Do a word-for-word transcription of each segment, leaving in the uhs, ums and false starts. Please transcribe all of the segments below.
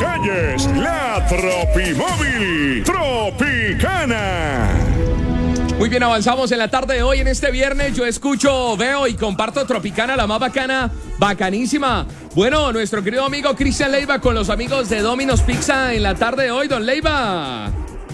calles, la Tropimóvil Tropicana. Muy bien, avanzamos en la tarde de hoy. En este viernes yo escucho, veo y comparto Tropicana, la más bacana, bacanísima. Bueno, nuestro querido amigo Cristian Leiva con los amigos de Domino's Pizza en la tarde de hoy. Don Leiva.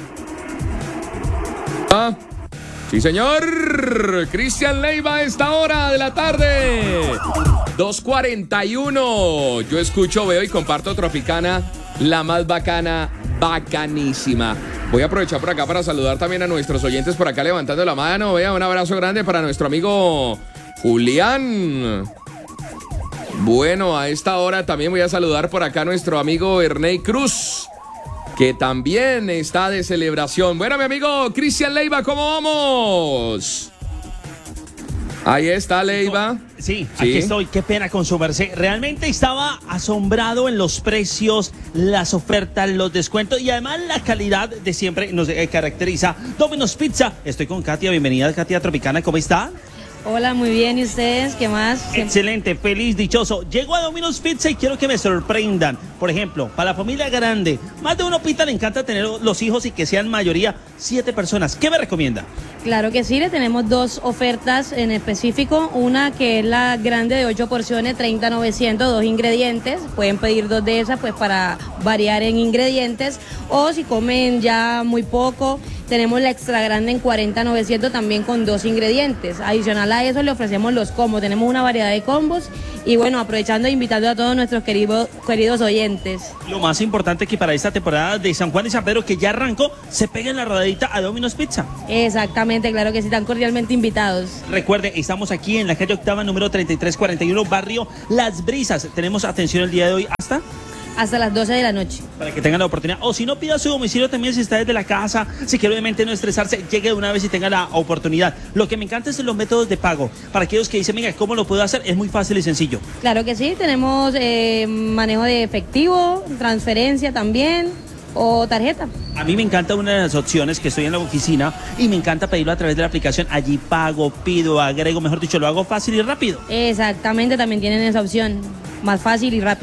Ah, sí, señor. Cristian Leiva a esta hora de la tarde. dos cuarenta y uno. Yo escucho, veo y comparto Tropicana, la más bacana, bacanísima. Voy a aprovechar por acá para saludar también a nuestros oyentes por acá levantando la mano. Vea, un abrazo grande para nuestro amigo Julián. Bueno, a esta hora también voy a saludar por acá a nuestro amigo Ernei Cruz, que también está de celebración. Bueno, mi amigo Cristian Leiva, ¿cómo vamos? Ahí está Leiva. Sí, sí, aquí estoy. Qué pena con su merced. Realmente estaba asombrado en los precios, las ofertas, los descuentos y además la calidad de siempre nos eh, caracteriza. Domino's Pizza. Estoy con Katia. Bienvenida, Katia Tropicana. ¿Cómo está? Hola, muy bien. ¿Y ustedes? ¿Qué más? Excelente, feliz, dichoso. Llego a Domino's Pizza y quiero que me sorprendan. Por ejemplo, para la familia grande, más de uno pita le encanta tener los hijos y que sean mayoría siete personas. ¿Qué me recomienda? Claro que sí, le tenemos dos ofertas en específico. Una que es la grande de ocho porciones, treinta novecientos, dos ingredientes. Pueden pedir dos de esas pues para variar en ingredientes. O si comen ya muy poco, tenemos la extra grande en cuarenta novecientos también con dos ingredientes. Adicional a eso le ofrecemos los combos. Tenemos una variedad de combos y bueno, aprovechando e invitando a todos nuestros queridos, queridos oyentes. Lo más importante es que para esta temporada de San Juan y San Pedro que ya arrancó, se peguen la rodadita a Domino's Pizza. Exactamente, claro que sí, están cordialmente invitados. Recuerden, estamos aquí en la calle Octava, número treinta y tres cuarenta y uno, barrio Las Brisas. Tenemos atención el día de hoy hasta... hasta las doce de la noche. Para que tengan la oportunidad. O si no, pida su domicilio también si está desde la casa. Si quiere obviamente no estresarse, llegue de una vez y tenga la oportunidad. Lo que me encanta es los métodos de pago. Para aquellos que dicen, mira, ¿cómo lo puedo hacer? Es muy fácil y sencillo. Claro que sí, tenemos eh, manejo de efectivo, transferencia también o tarjeta. A mí me encanta una de las opciones que estoy en la oficina y me encanta pedirlo a través de la aplicación. Allí pago, pido, agrego, mejor dicho, lo hago fácil y rápido. Exactamente, también tienen esa opción, más fácil y rápido.